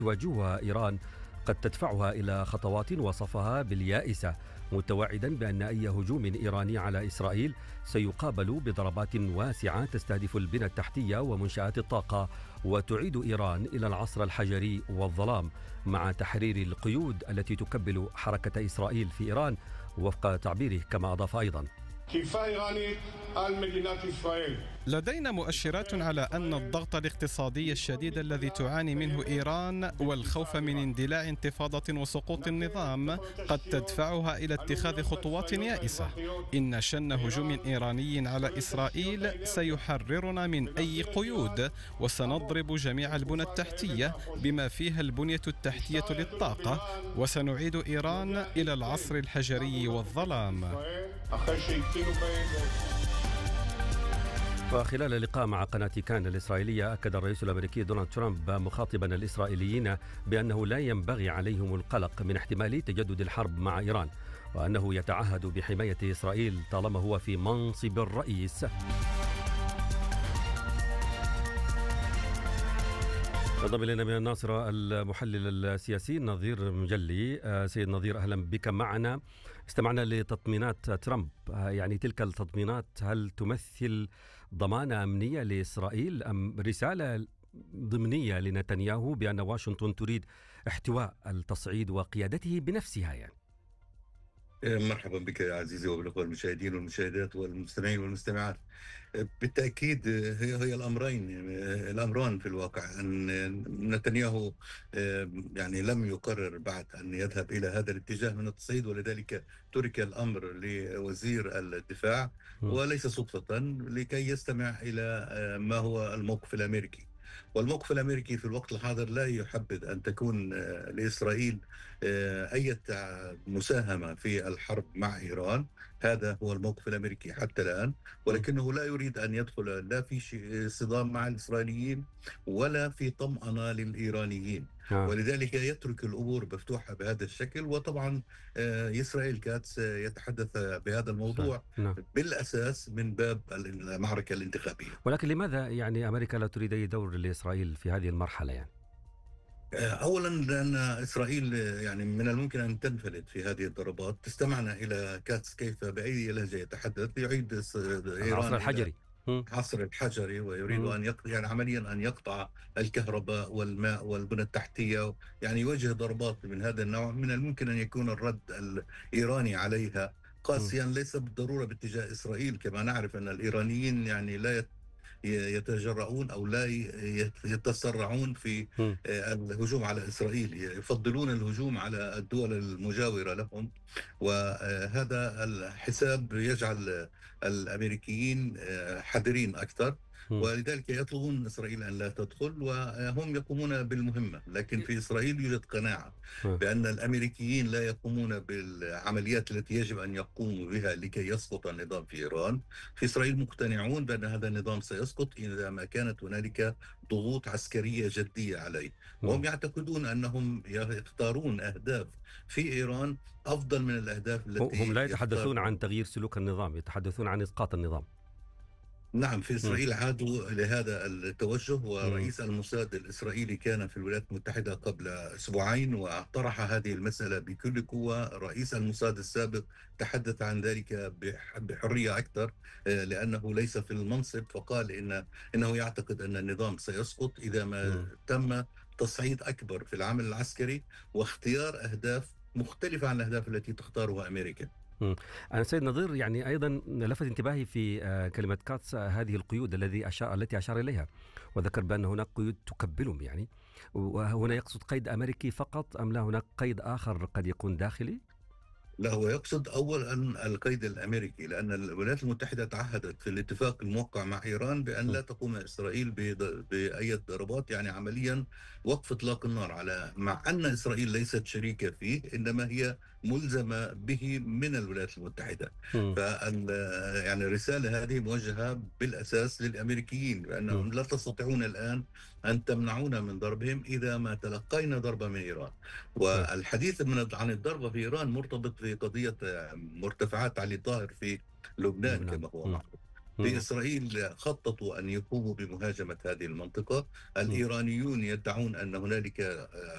تواجهها إيران قد تدفعها إلى خطوات وصفها باليائسة، متوعدا بأن أي هجوم إيراني على إسرائيل سيقابل بضربات واسعة تستهدف البنى التحتية ومنشآت الطاقة، وتعيد إيران إلى العصر الحجري والظلام مع تحرير القيود التي تكبل حركة إسرائيل في إيران وفق تعبيره. كما أضاف أيضا: لدينا مؤشرات على أن الضغط الاقتصادي الشديد الذي تعاني منه إيران والخوف من اندلاع انتفاضة وسقوط النظام قد تدفعها إلى اتخاذ خطوات يائسة. إن شن هجوم إيراني على إسرائيل سيحررنا من أي قيود، وسنضرب جميع البنى التحتية بما فيها البنية التحتية للطاقة، وسنعيد إيران إلى العصر الحجري والظلام. وخلال لقاء مع قناة كان الإسرائيلية، أكد الرئيس الأمريكي دونالد ترامب مخاطبا الإسرائيليين بأنه لا ينبغي عليهم القلق من احتمال تجدد الحرب مع إيران، وأنه يتعهد بحماية إسرائيل طالما هو في منصب الرئيس. انضم إلينا من الناصرة المحلل السياسي نظير مجلي. سيد نظير، أهلا بك معنا. استمعنا لتطمينات ترامب، يعني تلك التطمينات هل تمثل ضمانة أمنية لإسرائيل أم رسالة ضمنية لنتنياهو بأن واشنطن تريد احتواء التصعيد وقيادته بنفسها يعني؟ مرحبا بك يا عزيزي وبالأخوة المشاهدين والمشاهدات والمستمعين والمستمعات. بالتأكيد هي الأمران في الواقع. أن نتنياهو يعني لم يقرر بعد أن يذهب إلى هذا الاتجاه من التصعيد، ولذلك ترك الأمر لوزير الدفاع، وليس صدفة، لكي يستمع إلى ما هو الموقف الأمريكي. والموقف الأمريكي في الوقت الحاضر لا يحبذ أن تكون لإسرائيل أي مساهمة في الحرب مع إيران. هذا هو الموقف الأمريكي حتى الآن، ولكنه لا يريد أن يدخل لا في صدام مع الإسرائيليين ولا في طمأنة للإيرانيين، ولذلك يترك الأمور مفتوحة بهذا الشكل. وطبعا إسرائيل كاتس يتحدث بهذا الموضوع بالأساس من باب المعركة الانتخابية. ولكن لماذا يعني أمريكا لا تريد أي دور لإسرائيل في هذه المرحلة يعني؟ أولا لأن إسرائيل يعني من الممكن أن تنفلت في هذه الضربات. استمعنا إلى كاتس كيف بأي لهجة يتحدث، يعيد العصر الحجري، عصر الحجري، ويريد أن يعني عمليا أن يقطع الكهرباء والماء والبنى التحتية، يعني يوجه ضربات من هذا النوع. من الممكن أن يكون الرد الإيراني عليها قاسيا، ليس بالضرورة باتجاه إسرائيل. كما نعرف أن الإيرانيين يعني لا يتجرؤون أو لا يتسرعون في الهجوم على إسرائيل، يفضلون الهجوم على الدول المجاورة لهم، وهذا الحساب يجعل الأمريكيين حذرين أكثر، ولذلك يطلبون إسرائيل أن لا تدخل، وهم يقومون بالمهمة. لكن في إسرائيل يوجد قناعة بأن الأمريكيين لا يقومون بالعمليات التي يجب أن يقوموا بها لكي يسقط النظام في إيران. في إسرائيل مقتنعون بأن هذا النظام سيسقط إذا ما كانت هنالك ضغوط عسكرية جدية عليه، وهم يعتقدون أنهم يختارون أهداف في إيران أفضل من الأهداف التي هم لا يتحدثون عن تغيير سلوك النظام، يتحدثون عن إسقاط النظام. نعم، في إسرائيل عادوا لهذا التوجه، ورئيس الموساد الإسرائيلي كان في الولايات المتحدة قبل أسبوعين وطرح هذه المسألة بكل قوة. رئيس الموساد السابق تحدث عن ذلك بحرية أكثر، لأنه ليس في المنصب، فقال إنه يعتقد أن النظام سيسقط إذا ما تم تصعيد أكبر في العمل العسكري واختيار أهداف مختلفة عن الأهداف التي تختارها أمريكا. أنا سيد نظير، يعني أيضا لفت انتباهي في كلمة كاتس هذه القيود التي أشار إليها، وذكر بأن هناك قيود تكبلهم يعني، وهنا يقصد قيد أمريكي فقط أم لا هناك قيد آخر قد يكون داخلي؟ لا، هو يقصد أولا القيد الأمريكي، لأن الولايات المتحدة تعهدت في الاتفاق الموقع مع إيران بأن لا تقوم إسرائيل بأي ضربات، يعني عمليا وقف إطلاق النار، مع أن إسرائيل ليست شريكة فيه، إنما هي ملزمة به من الولايات المتحدة. يعني الرسالة هذه موجهة بالأساس للأمريكيين، بأنهم لا تستطيعون الآن أن تمنعونا من ضربهم إذا ما تلقينا ضربة من إيران. والحديث عن الضربة في إيران مرتبط في قضية مرتفعات علي طاهر في لبنان كما هو معروف. في إسرائيل خططوا أن يقوموا بمهاجمة هذه المنطقة. الإيرانيون يدعون أن هنالك